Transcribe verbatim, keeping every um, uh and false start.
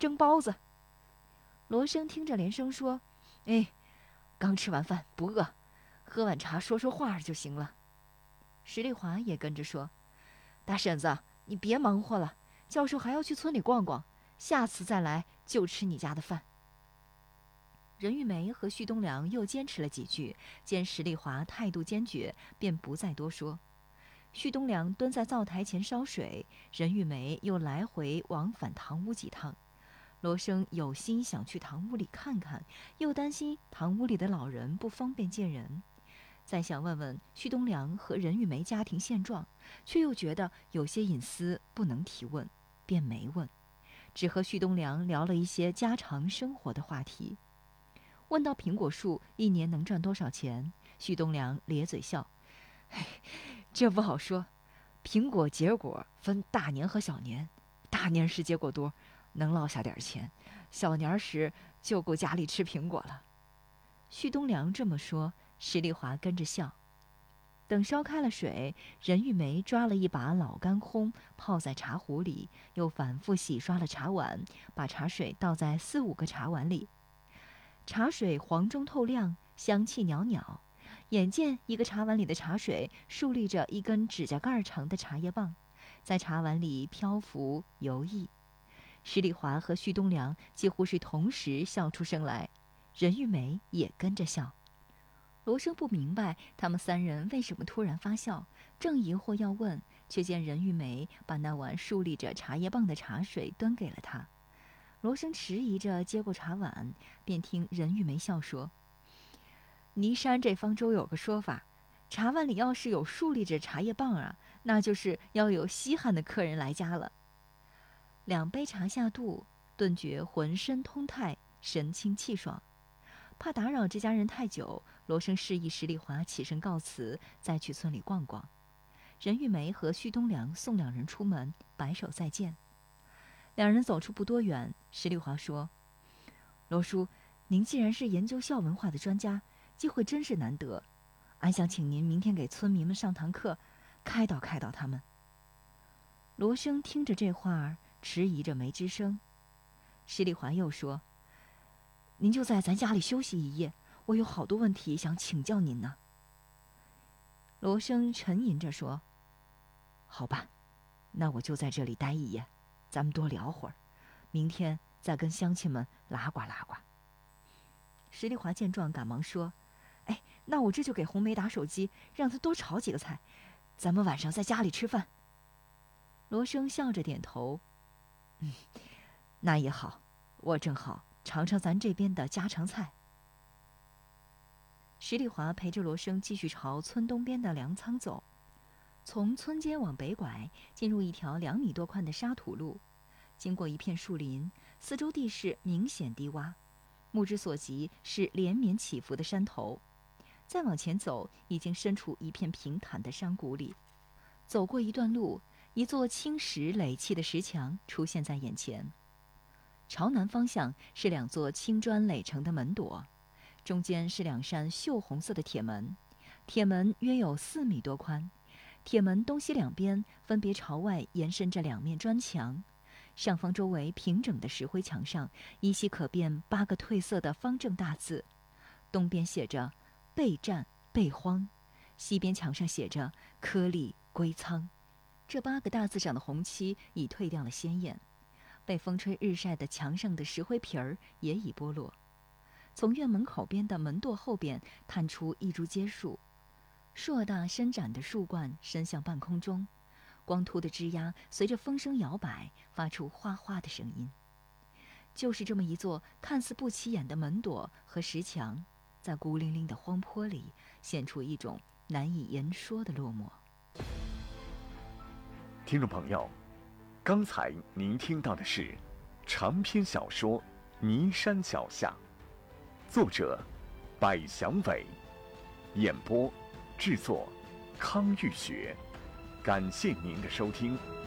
蒸包子。罗生听着连声说：“哎，刚吃完饭不饿，喝碗茶说说话就行了。”石丽华也跟着说：“大婶子，你别忙活了，教授还要去村里逛逛，下次再来就吃你家的饭。”任玉梅和旭东良又坚持了几句，见石丽华态度坚决，便不再多说。旭东良蹲在灶台前烧水，任玉梅又来回往返堂屋几趟。罗生有心想去堂屋里看看，又担心堂屋里的老人不方便见人，再想问问旭东良和任玉梅家庭现状，却又觉得有些隐私不能提问，便没问，只和旭东良聊了一些家常生活的话题。问到苹果树一年能赚多少钱，旭东良咧嘴笑：“这不好说，苹果结果分大年和小年，大年时结果多，能落下点钱，小年时就够家里吃苹果了。”旭东良这么说，石丽华跟着笑。等烧开了水，任玉梅抓了一把老干烘泡在茶壶里，又反复洗刷了茶碗，把茶水倒在四五个茶碗里。茶水黄中透亮，香气袅袅。眼见一个茶碗里的茶水竖立着一根指甲盖长的茶叶棒，在茶碗里漂浮游弋。石丽华和旭东良几乎是同时笑出声来，任玉梅也跟着笑。罗生不明白他们三人为什么突然发笑，正疑惑要问，却见任玉梅把那碗竖立着茶叶棒的茶水端给了他。罗生迟疑着接过茶碗，便听任玉梅笑说：“尼山这方舟有个说法，茶碗里要是有竖立着茶叶棒啊，那就是要有稀罕的客人来家了。”两杯茶下肚，顿觉浑身通泰，神清气爽。怕打扰这家人太久，罗生示意石丽华起身告辞，再去村里逛逛。任玉梅和旭东良送两人出门，摆手再见。两人走出不多远，石丽华说：“罗叔，您既然是研究孝文化的专家，机会真是难得。俺想请您明天给村民们上堂课，开导开导他们。”罗生听着这话，迟疑着没吱声。石丽华又说：“您就在咱家里休息一夜，我有好多问题想请教您呢。”罗生沉吟着说：“好吧，那我就在这里待一夜，咱们多聊会儿，明天再跟乡亲们拉呱拉呱。”石丽华见状赶忙说：“哎，那我这就给红梅打手机，让她多炒几个菜，咱们晚上在家里吃饭。”罗生笑着点头：“嗯，那也好，我正好尝尝咱这边的家常菜。”石丽华陪着罗生继续朝村东边的粮仓走，从村间往北拐，进入一条两米多宽的沙土路，经过一片树林，四周地势明显低洼，目之所及是连绵起伏的山头。再往前走，已经身处一片平坦的山谷里。走过一段路，一座青石垒砌的石墙出现在眼前。朝南方向是两座青砖垒成的门垛，中间是两扇锈红色的铁门，铁门约有四米多宽。铁门东西两边分别朝外延伸着两面砖墙，上方周围平整的石灰墙上依稀可辨八个褪色的方正大字，东边写着“备战备荒”，西边墙上写着“颗粒归仓”。这八个大字上的红漆已褪掉了鲜艳，被风吹日晒的墙上的石灰皮儿也已剥落。从院门口边的门垛后边探出一株街树，硕大伸展的树冠伸向半空中，光秃的枝桠随着风声摇摆，发出哗哗的声音。就是这么一座看似不起眼的门垛和石墙，在孤零零的荒坡里显出一种难以言说的落寞。 听众朋友，刚才您听到的是长篇小说《尼山脚下》，作者百祥伟，演播制作康玉学。感谢您的收听。